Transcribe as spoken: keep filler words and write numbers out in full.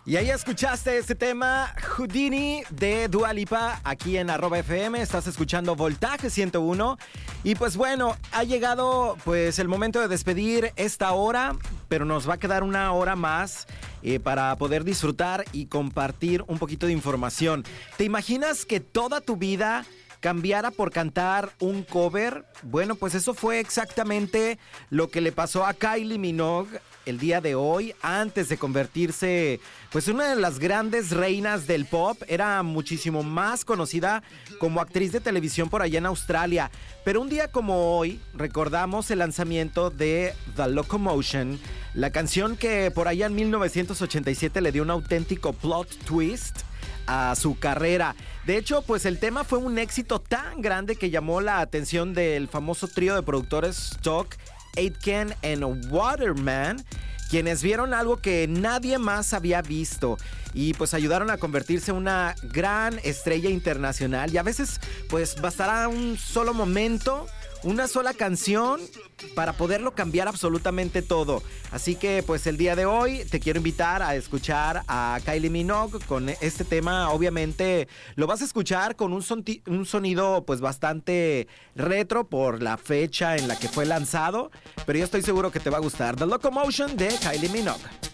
Y ahí escuchaste este tema, Houdini de Dua Lipa, aquí en arroba F M. Estás escuchando Voltaje ciento uno. Y pues bueno, ha llegado pues el momento de despedir esta hora, pero nos va a quedar una hora más eh, para poder disfrutar y compartir un poquito de información. ¿Te imaginas que toda tu vida cambiara por cantar un cover? Bueno, pues eso fue exactamente lo que le pasó a Kylie Minogue el día de hoy, antes de convertirse pues una de las grandes reinas del pop. Era muchísimo más conocida como actriz de televisión por allá en Australia, pero un día como hoy recordamos el lanzamiento de The Locomotion, la canción que por allá en mil novecientos ochenta y siete le dio un auténtico plot twist a su carrera. De hecho, pues el tema fue un éxito tan grande que llamó la atención del famoso trío de productores Stock, Aitken and Waterman, quienes vieron algo que nadie más había visto y pues ayudaron a convertirse en una gran estrella internacional. Y a veces pues bastará un solo momento, una sola canción para poderlo cambiar absolutamente todo. Así que pues el día de hoy te quiero invitar a escuchar a Kylie Minogue con este tema. Obviamente lo vas a escuchar con un, son- un sonido pues bastante retro por la fecha en la que fue lanzado, pero yo estoy seguro que te va a gustar. The Locomotion de Kylie Minogue.